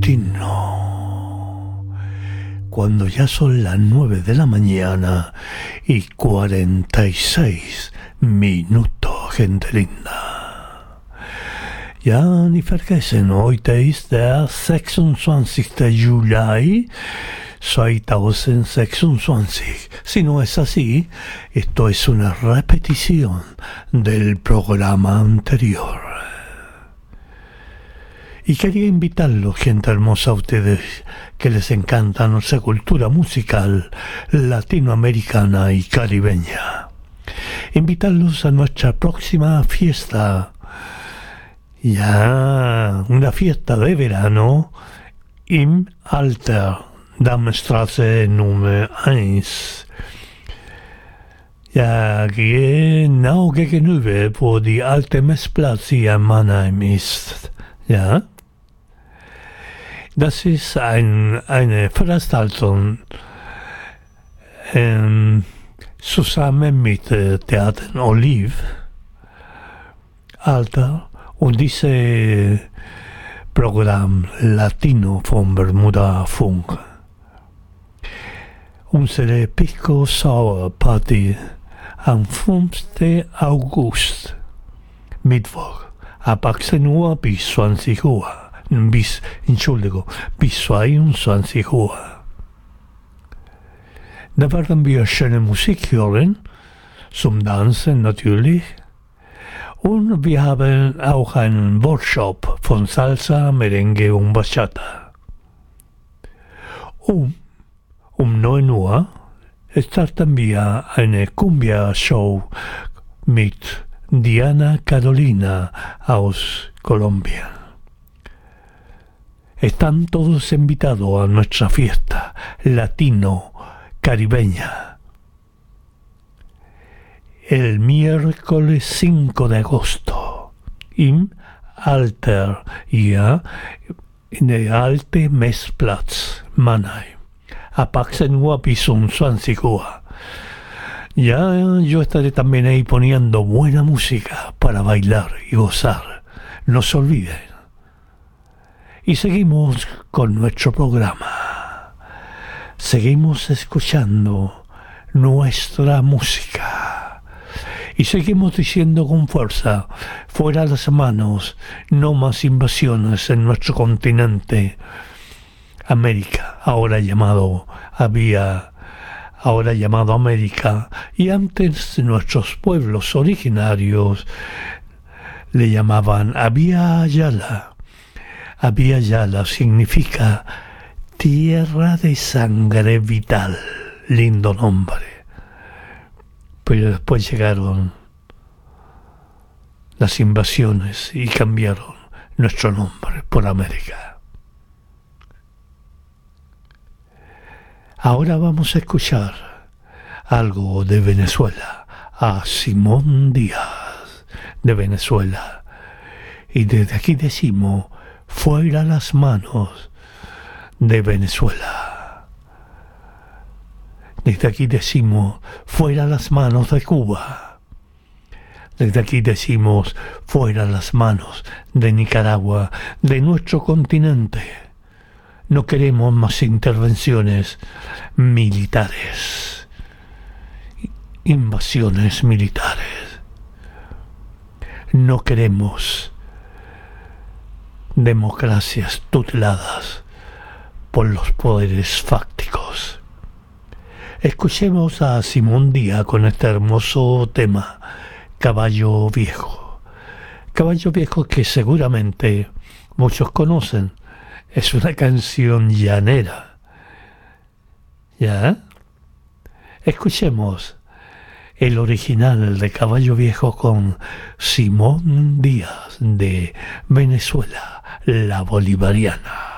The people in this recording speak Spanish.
latino. Cuando ya son las 9 de la mañana y 46 minutos, gente linda. Ja, ni vergessen, heute ist der 26. Juli 2026. Si no es así, esto es una repetición del programa anterior. Y quería invitarlos, gente hermosa, a ustedes que les encanta nuestra cultura musical latinoamericana y caribeña. Invitarlos a nuestra próxima fiesta. Ya, una fiesta de verano im Alter, Damstraße Nummer 1. Ja, genau gegenüber, wo die alte Messplatz hier in Mannheim ist. Ja, das ist eine Veranstaltung zusammen mit Theater Olive, Alter, und dieses Programm Latino von Bermuda Funk. Unsere Pisco Sour Party am 5. August, Mittwoch, ab 18 Uhr bis 20 Uhr. Bis 22 Uhr. Da werden wir schöne Musik hören, zum Tanzen natürlich. Und wir haben auch einen Workshop von Salsa, Merengue und Bachata. Um 9 Uhr starten wir eine Cumbia-Show mit Diana Carolina aus Colombia. Están todos invitados a nuestra fiesta latino-caribeña. El miércoles 5 de agosto, im Alter, ja, in der alte Messplatz, Mannheim, ab 18 Uhr bis 20 Uhr. Ya, yo estaré también ahí poniendo buena música para bailar y gozar. No se olviden. Y seguimos con nuestro programa. Seguimos escuchando nuestra música. Y seguimos diciendo con fuerza, fuera las manos, no más invasiones en nuestro continente. América, ahora llamado América, y antes nuestros pueblos originarios le llamaban Abya Yala. Abya Yala significa tierra de sangre vital, lindo nombre. Pero después llegaron las invasiones y cambiaron nuestro nombre por América. Ahora vamos a escuchar algo de Venezuela, a Simón Díaz de Venezuela. Y desde aquí decimos, fuera las manos de Venezuela. Desde aquí decimos, fuera las manos de Cuba. Desde aquí decimos, fuera las manos de Nicaragua, de nuestro continente. No queremos más intervenciones militares, invasiones militares. No queremos democracias tuteladas por los poderes fácticos. Escuchemos a Simón Díaz con este hermoso tema, Caballo Viejo. Caballo Viejo que seguramente muchos conocen. Es una canción llanera. ¿Ya? Escuchemos el original de Caballo Viejo con Simón Díaz de Venezuela, la bolivariana.